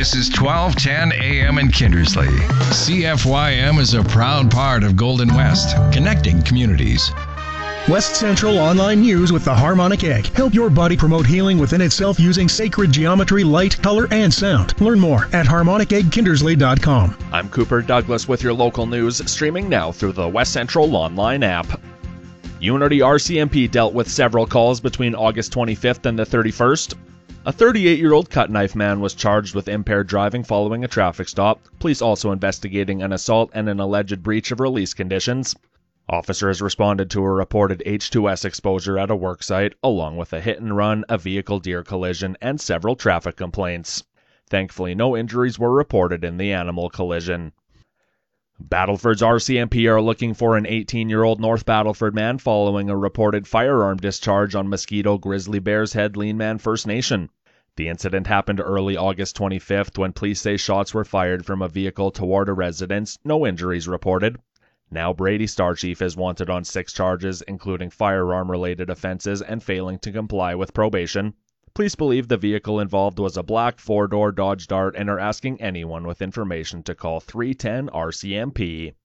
This is 1210 AM in Kindersley. CFYM is a proud part of Golden West, connecting communities. West Central Online News with the Harmonic Egg. Help your body promote healing within itself using sacred geometry, light, color, and sound. Learn more at harmoniceggkindersley.com. I'm Cooper Douglas with your local news, streaming now through the West Central Online app. Unity RCMP dealt with several calls between August 25th and the 31st. A 38-year-old cut-knife man was charged with impaired driving following a traffic stop. Police also investigating an assault and an alleged breach of release conditions. Officers responded to a reported H2S exposure at a worksite, along with a hit-and-run, a vehicle-deer collision, and several traffic complaints. Thankfully, no injuries were reported in the animal collision. Battleford's RCMP are looking for an 18-year-old North Battleford man following a reported firearm discharge on Mosquito Grizzly Bears Head Leanman First Nation. The incident happened early August 25th when police say shots were fired from a vehicle toward a residence, no injuries reported. Now Brady Star Chief is wanted on 6 charges, including firearm-related offenses and failing to comply with probation. Police believe the vehicle involved was a black 4-door Dodge Dart and are asking anyone with information to call 310 RCMP.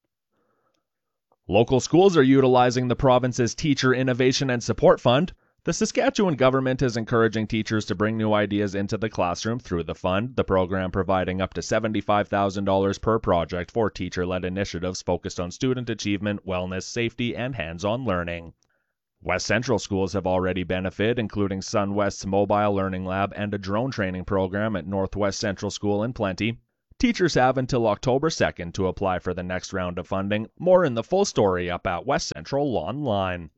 Local schools are utilizing the province's Teacher Innovation and Support Fund. The Saskatchewan government is encouraging teachers to bring new ideas into the classroom through the fund, the program providing up to $75,000 per project for teacher-led initiatives focused on student achievement, wellness, safety, and hands-on learning. West Central schools have already benefited, including SunWest's Mobile Learning Lab and a drone training program at Northwest Central School in Plenty. Teachers have until October 2nd to apply for the next round of funding. More in the full story up at West Central Online.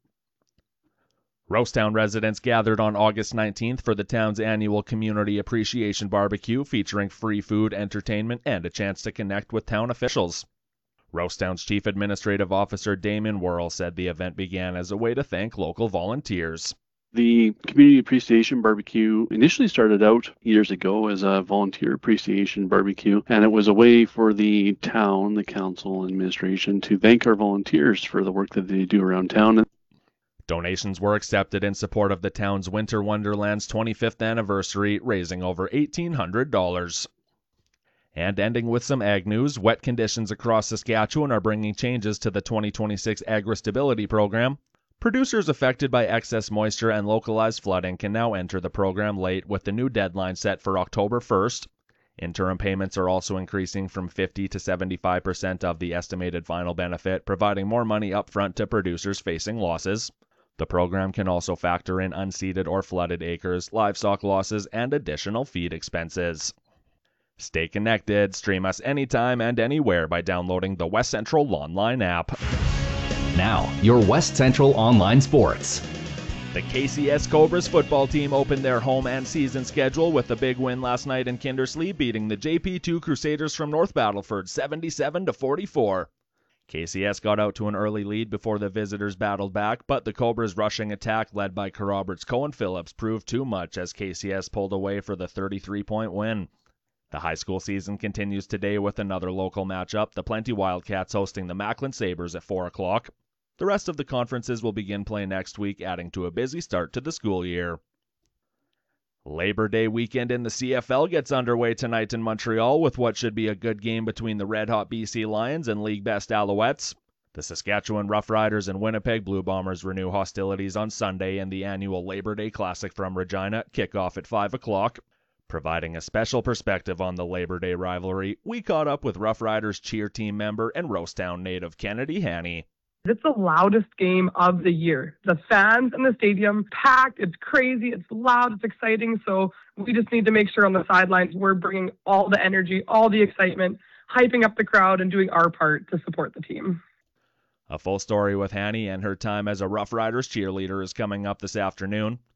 Rosetown residents gathered on August 19th for the town's annual Community Appreciation Barbecue featuring free food, entertainment, and a chance to connect with town officials. Rosetown's Chief Administrative Officer Damien Worrell said the event began as a way to thank local volunteers. The Community Appreciation Barbecue initially started out years ago as a volunteer appreciation barbecue, and it was a way for the town, the council, and administration to thank our volunteers for the work that they do around town. Donations were accepted in support of the town's Winter Wonderland's 25th anniversary, raising over $1,800. And ending with some ag news, wet conditions across Saskatchewan are bringing changes to the 2026 Agri-Stability Program. Producers affected by excess moisture and localized flooding can now enter the program late, with the new deadline set for October 1st. Interim payments are also increasing from 50 to 75% of the estimated final benefit, providing more money upfront to producers facing losses. The program can also factor in unseeded or flooded acres, livestock losses, and additional feed expenses. Stay connected. Stream us anytime and anywhere by downloading the West Central Online app. Now, your West Central Online Sports. The KCS Cobras football team opened their home and season schedule with a big win last night in Kindersley, beating the JP2 Crusaders from North Battleford 77-44. KCS got out to an early lead before the visitors battled back, but the Cobras' rushing attack led by Roberts Cohen Phillips proved too much as KCS pulled away for the 33-point win. The high school season continues today with another local matchup, the Plenty Wildcats hosting the Macklin Sabres at 4 o'clock. The rest of the conferences will begin play next week, adding to a busy start to the school year. Labor Day weekend in the CFL gets underway tonight in Montreal with what should be a good game between the red-hot BC Lions and league best Alouettes. The Saskatchewan Roughriders and Winnipeg Blue Bombers renew hostilities on Sunday, and the annual Labor Day Classic from Regina kick off at 5 o'clock. Providing a special perspective on the Labor Day rivalry, we caught up with Roughriders cheer team member and Rosetown native Kennedy Haney. It's the loudest game of the year. The fans in the stadium packed. It's crazy. It's loud. It's exciting. So we just need to make sure on the sidelines we're bringing all the energy, all the excitement, hyping up the crowd, and doing our part to support the team. A full story with Haney and her time as a Roughriders cheerleader is coming up this afternoon.